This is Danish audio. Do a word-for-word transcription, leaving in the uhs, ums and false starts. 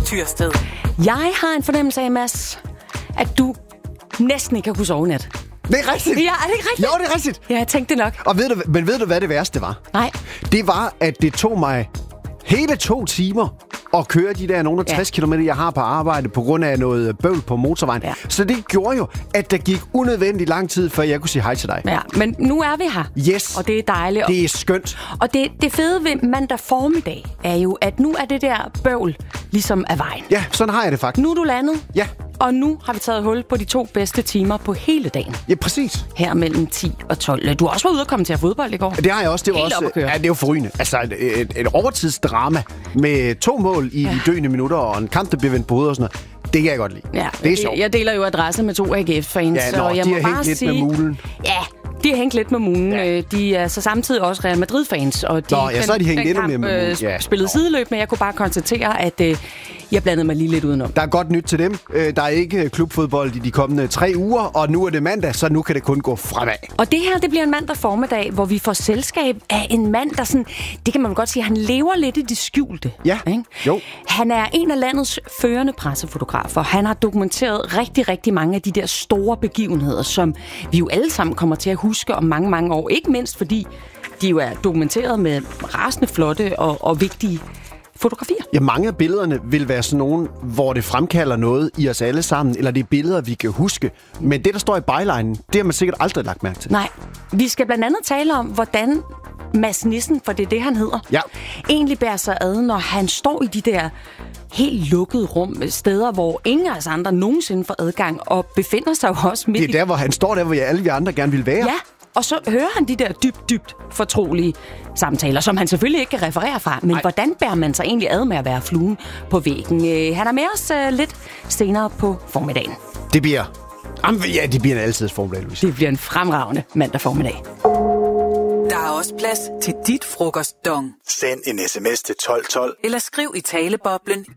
Tyrsted. Jeg har en fornemmelse af, Mads, at du næsten ikke kan kunne sove i nat. Det er rigtigt. Ja, er det ikke rigtigt? Jo, det er rigtigt. Ja, jeg tænkte det nok. Og ved du, men ved du, hvad det værste var? Nej. Det var, at det tog mig hele to timer at køre de der nogle tres ja. kilometer, jeg har på arbejde, på grund af noget bøvl på motorvejen. Ja. Så det gjorde jo, at der gik unødvendigt lang tid, før jeg kunne sige hej til dig. Ja, men nu er vi her. Yes. Og det er dejligt. Det er skønt. Og det, det fede ved mandag formiddag er jo, at nu er det der bøvl ligesom af vejen. Ja, sådan har jeg det faktisk. Nu er du landet. Ja. Og nu har vi taget hul på de to bedste timer på hele dagen. Ja, præcis. Her mellem ti og tolv. Du har også været ude og komme til at fodbold i går. Det har jeg også. Det var Helt også, op at køre. ja, det er jo forrygende. Altså, et, et, et overtidsdrama med to mål i ja. de døende minutter og en kamp, der bliver vendt på hovedet og sådan noget. Det kan jeg godt lide. Ja, det er sjovt. Jeg deler jo adresse med to A G F-fans. Ja, nå, og jeg de må har bare hængt lidt sige, med mulen. Ja, de har hængt lidt med mulen. Ja. De er så samtidig også Real Madrid-fans. Og de, Nå, ja, så er de hængt endnu mere med mulen. Ja. Spillet sideløb, men jeg kunne bare konstatere, at øh, jeg blandede mig lige lidt udenom. Der er godt nyt til dem. Der er ikke klubfodbold i de kommende tre uger, og nu er det mandag, så nu kan det kun gå fremad. Og det her, det bliver en mandag formiddag, hvor vi får selskab af en mand, der sådan, det kan man godt sige, han lever lidt i det skjulte. Ja, ikke? Jo. Han er en af landets førende pressefotografer. Han har dokumenteret rigtig, rigtig mange af de der store begivenheder, som vi jo alle sammen kommer til at huske om mange, mange år. Ikke mindst fordi de jo er dokumenteret med rasende flotte og, og vigtige fotografier. Ja, mange af billederne vil være sådan nogle, hvor det fremkalder noget i os alle sammen, eller det er billeder, vi kan huske. Men det, der står i bylinen, det har man sikkert aldrig lagt mærke til. Nej. Vi skal blandt andet tale om, hvordan Mads Nissen, for det er det, han hedder, ja. egentlig bærer sig ad, når han står i de der helt lukkede rum, steder, hvor ingen af os andre nogensinde får adgang, og befinder sig jo også midt i... Det er der, hvor han står der, hvor alle vi andre gerne vil være. Ja. Og så hører han de der dybt, dybt fortrolige samtaler, som han selvfølgelig ikke kan referere fra. Men Ej. hvordan bærer man sig egentlig ad med at være fluen på væggen? Øh, han er med os øh, lidt senere på formiddagen. Det bliver... Jamen, ja, det bliver en altid formiddag, Louise. Det bliver en fremragende mandag formiddag. Der er også plads til dit frokostdong. Send en sms til tolv tolv. Eller skriv i taleboblen